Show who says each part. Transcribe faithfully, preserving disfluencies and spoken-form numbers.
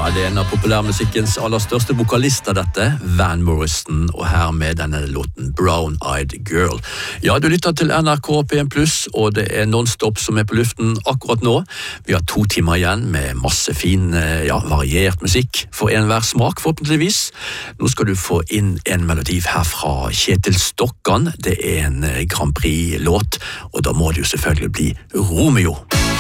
Speaker 1: Ja, det er en av populærmusikkens aller største vokalister dette, Van Morrison, og her med denne låten Brown Eyed Girl. Ja, du lytter til N R K P en pluss, og det er non-stop som er på luften akkurat nå. Vi har to timer igjen med masse fin, ja, variert musikk for enhver smak, forhåpentligvis. Nå skal du få inn en melodi her fra Kjetil Stokkan. Det er en Grand Prix-låt, og da må det jo selvfølgelig bli Romeo.